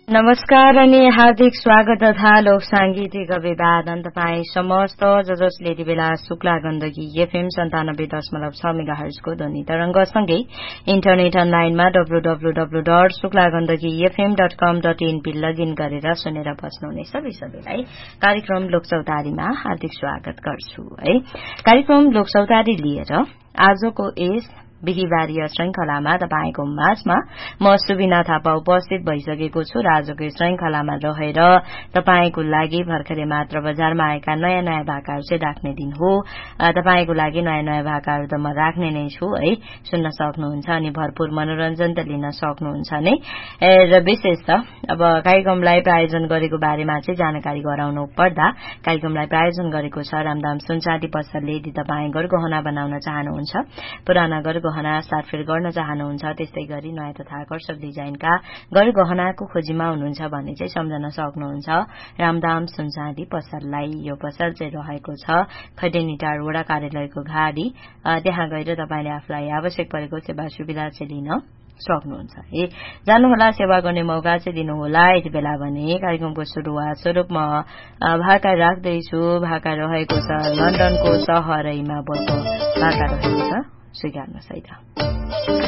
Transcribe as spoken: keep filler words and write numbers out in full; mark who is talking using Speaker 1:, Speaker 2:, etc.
Speaker 1: नमस्कार अनि हार्दिक स्वागत तथा लोक सांगीतिक अभिवादन तपाईँ समस्त ज जसले यति बेला शुक्ला गण्डकी एफएम सन्तानब्बे दशमलव छ मेगा हर्जको ध्वनि तरंगसँगै इन्टरनेट अनलाइनमा W W W dot Shukla Gandaki FM dot कम डट एनपी लगइन गरेर सुनेर बस्नुहुने सबै सबैलाई कार्यक्रम लोकचौतारीमा हार्दिक स्वागत गर्छु है। कार्यक्रम लोकचौतारी लिएर आजको यस बिहिबारीय श्रृंखलामा तपाईको माझमा म सुबिना थापा उपस्थित भइसकेको छु र आजको श्रृंखलामा रहेर तपाईको लागि भर्खरै मात्र बजारमा आएका नयाँ नयाँ भाकाहरू चाहिँ राख्ने दिन हो। तपाईको लागि नयाँ नयाँ भाकाहरू त म राख्ने नै छु है, सुन्न सक्नुहुन्छ अनि भरपूर मनोरञ्जन त लिन सक्नुहुन्छ नै। र विशेष त अब कार्यक्रमलाई प्रायोजन गरेको बारेमा चाहिँ जानकारी गराउनु पर्दा कार्यक्रमलाई प्रायोजन गरेको छ रामदाम सुनचाँदी पसलले। यदि तपाईँ गरगहना बनाउन चाहनुहुन्छ, पुराना गरगहना साटफेर गर्न चाहनुहुन्छ, त्यस्तै गरी नयाँ तथा आकर्षक डिजाइनका गरगहनाको खोजीमा हुनुहुन्छ भने चाहिँ सम्झन सक्नुहुन्छ रामदाम सुनचाँदी पसललाई। यो पसल चाहिँ रहेको छ खैडेनीटार वडा कार्यालयको घाडी। त्यहाँ गएर तपाईले आफूलाई आवश्यक परेको सेवा सुविधा चाहिँ लिन सक्नुहुन्छ है। जानुहोला, सेवा गर्ने मौका चाहिँ दिनुहोला। यति बेला भने कार्यक्रमको सुरुवात स्वरूप म भाका राख्दैछु। भाका रहेको छ लन्डनको सहरैमा बको भाका रहेको छ, स्वीकार्नुहोस् है त।